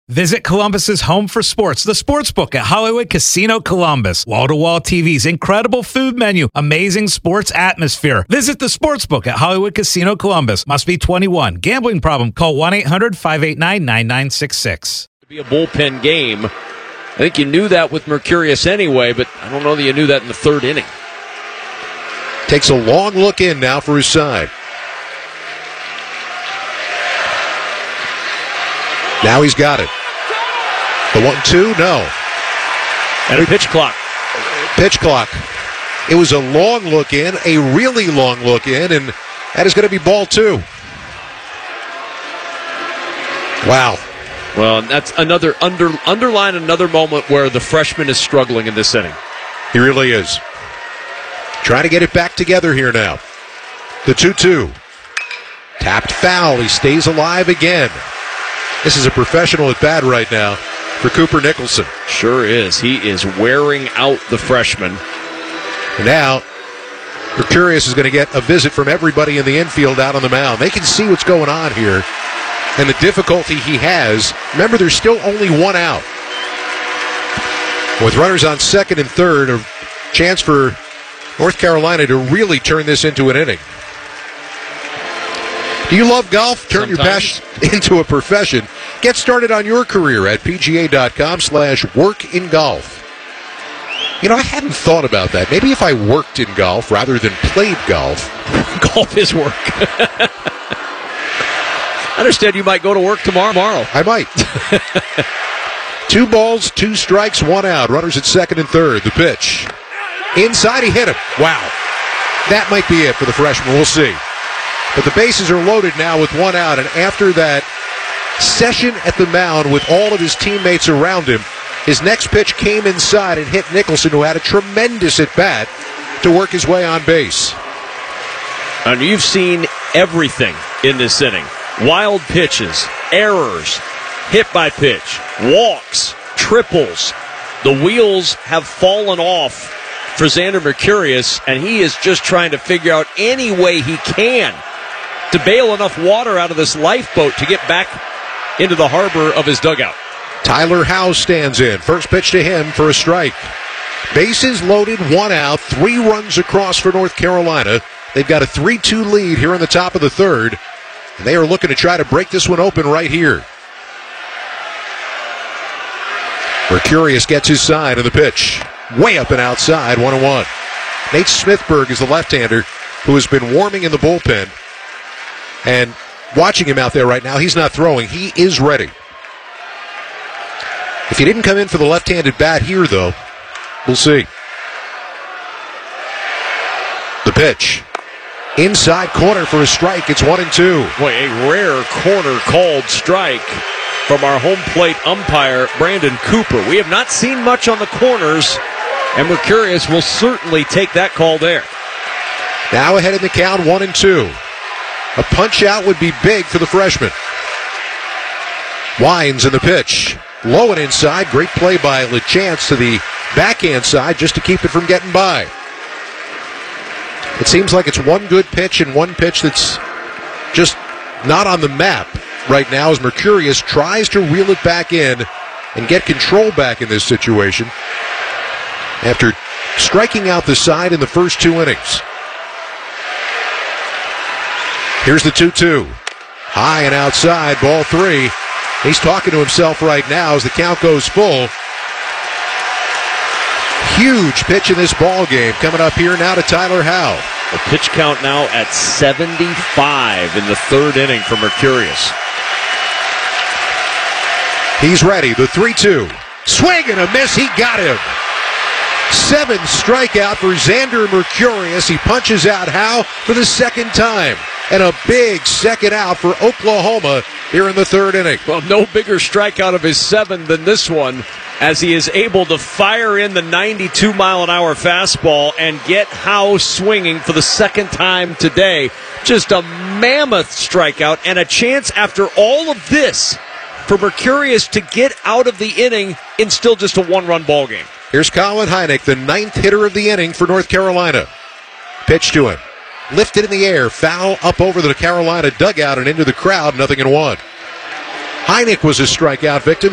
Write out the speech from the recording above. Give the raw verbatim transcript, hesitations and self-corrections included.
Visit Columbus's home for sports, the Sportsbook at Hollywood Casino Columbus. Wall-to-wall T Vs, incredible food menu, amazing sports atmosphere. Visit the Sportsbook at Hollywood Casino Columbus. Must be twenty-one. Gambling problem? Call one eight hundred five eight nine nine nine six six. To be a bullpen game. I think you knew that with Mercurius anyway, but I don't know that you knew that in the third inning. Takes a long look in now for his side. Now he's got it. The one two, no. And a pitch clock. Pitch clock. It was a long look in, a really long look in, and that is going to be ball two. Wow. Well, that's another under underline another moment where the freshman is struggling in this inning. He really is. Trying to get it back together here now. The two two. Tapped foul. He stays alive again. This is a professional at bat right now for Cooper Nicholson. Sure is. He is wearing out the freshman. And now, Mercurius is going to get a visit from everybody in the infield out on the mound. They can see what's going on here and the difficulty he has. Remember, there's still only one out. With runners on second and third, a chance for North Carolina to really turn this into an inning. Do you love golf? Turn Sometimes. your passion into a profession. Get started on your career at pga.com slash work in golf. You know, I hadn't thought about that. Maybe if I worked in golf rather than played golf. Golf is work. I understand you might go to work tomorrow. tomorrow. I might. Two balls, two strikes, one out. Runners at second and third. The pitch. Inside, he hit him. Wow. That might be it for the freshman. We'll see. But the bases are loaded now with one out, and after that session at the mound with all of his teammates around him, his next pitch came inside and hit Nicholson, who had a tremendous at-bat to work his way on base. And you've seen everything in this inning. Wild pitches, errors, hit by pitch, walks, triples. The wheels have fallen off for Xander Mercurius, and he is just trying to figure out any way he can to bail enough water out of this lifeboat to get back into the harbor of his dugout. Tyler Howe stands in. First pitch to him for a strike. Bases loaded, one out, three runs across for North Carolina. They've got a three two lead here in the top of the third, and they are looking to try to break this one open right here. Mercurius gets his side of the pitch. Way up and outside, one and one. Nate Smithberg is the left-hander who has been warming in the bullpen. And watching him out there right now, he's not throwing. He is ready. If he didn't come in for the left-handed bat here, though, we'll see. The pitch. Inside corner for a strike. It's one and two. Boy, a rare corner called strike from our home plate umpire, Brandon Cooper. We have not seen much on the corners, and Mercurius will certainly take that call there. Now ahead in the count, one and two. A punch out would be big for the freshman. Wines in the pitch. Low and inside. Great play by LeChance to the backhand side just to keep it from getting by. It seems like it's one good pitch and one pitch that's just not on the map right now as Mercurius tries to reel it back in and get control back in this situation after striking out the side in the first two innings. Here's the two two. High and outside, ball three. He's talking to himself right now as the count goes full. Huge pitch in this ball game coming up here now to Tyler Howe. The pitch count now at seventy-five in the third inning for Mercurius. He's ready, the three two. Swing and a miss, he got him. Seven strikeout for Xander Mercurius. He punches out Howe for the second time. And a big second out for Oklahoma here in the third inning. Well, no bigger strikeout of his seven than this one, as he is able to fire in the ninety-two mile an hour fastball and get Howe swinging for the second time today. Just a mammoth strikeout and a chance after all of this for Mercurius to get out of the inning in still just a one-run ball game. Here's Colin Hynek, the ninth hitter of the inning for North Carolina. Pitch to him. Lifted in the air, foul up over the Carolina dugout and into the crowd, nothing in one. Hynek was a strikeout victim.